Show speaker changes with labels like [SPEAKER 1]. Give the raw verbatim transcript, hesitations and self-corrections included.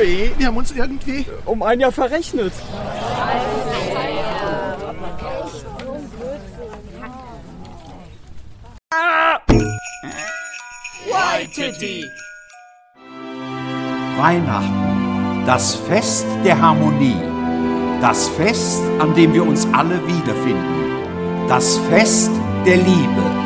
[SPEAKER 1] Nee, wir haben uns irgendwie
[SPEAKER 2] um ein Jahr verrechnet.
[SPEAKER 3] Ah! Waititi.
[SPEAKER 4] Weihnachten, das Fest der Harmonie, das Fest, an dem wir uns alle wiederfinden, das Fest der Liebe.